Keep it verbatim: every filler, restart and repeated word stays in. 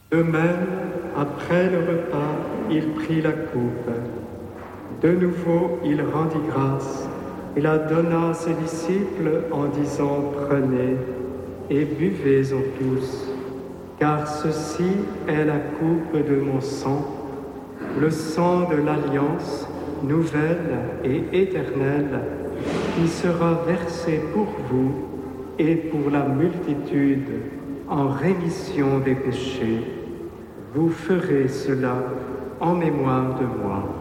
De même, après le repas, il prit la coupe. De nouveau, il rendit grâce et la donna à ses disciples en disant: Prenez et buvez-en tous, car ceci est la coupe de mon sang, le sang de l'alliance nouvelle et éternelle, qui sera versé pour vous et pour la multitude en rémission des péchés. Vous ferez cela en mémoire de moi.